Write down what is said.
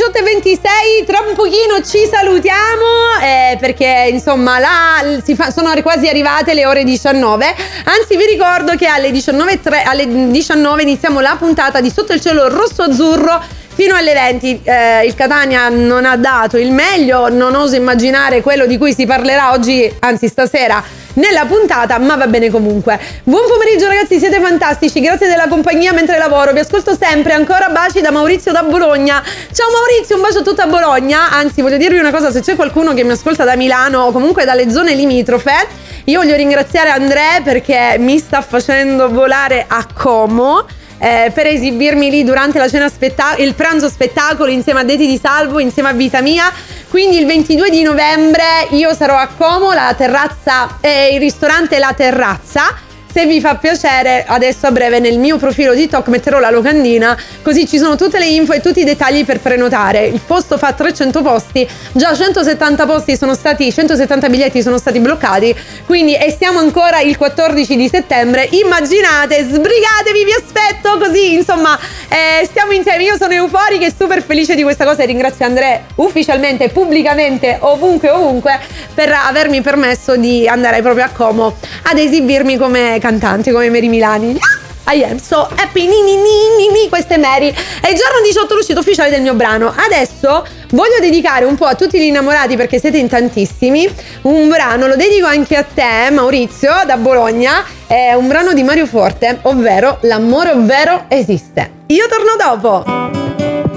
18:26, tra un pochino ci salutiamo perché insomma sono quasi arrivate le ore 19. Anzi, vi ricordo che alle 19 iniziamo la puntata di Sotto il cielo rosso-azzurro fino alle 20. Il Catania non ha dato il meglio, non oso immaginare quello di cui si parlerà oggi, anzi stasera, nella puntata, ma va bene comunque. Buon pomeriggio ragazzi, siete fantastici, grazie della compagnia mentre lavoro, vi ascolto sempre, ancora baci da Maurizio da Bologna. Ciao Maurizio, un bacio a tutta Bologna. Anzi, voglio dirvi una cosa, se c'è qualcuno che mi ascolta da Milano o comunque dalle zone limitrofe, io voglio ringraziare Andrea perché mi sta facendo volare a Como per esibirmi lì durante la cena il pranzo spettacolo insieme a Deti di Salvo, insieme a Vita Mia. Quindi il 22 di novembre io sarò a Como, la terrazza, il ristorante La Terrazza. Se vi fa piacere, adesso a breve nel mio profilo TikTok metterò la locandina, così ci sono tutte le info e tutti i dettagli per prenotare. Il posto fa 300 posti, già 170 biglietti sono stati bloccati, quindi siamo ancora il 14 di settembre. Immaginate, sbrigatevi, vi aspetto, così insomma stiamo insieme. Io sono euforica e super felice di questa cosa e ringrazio Andrea ufficialmente, pubblicamente, ovunque per avermi permesso di andare proprio a Como ad esibirmi come cantante, come Mary Milani. I am so happy, questa è Mary. È il giorno 18 l'uscita ufficiale del mio brano. Adesso voglio dedicare un po' a tutti gli innamorati, perché siete in tantissimi. Un brano lo dedico anche a te, Maurizio, da Bologna. È un brano di Mario Forte, ovvero L'amore ovvero esiste. Io torno dopo.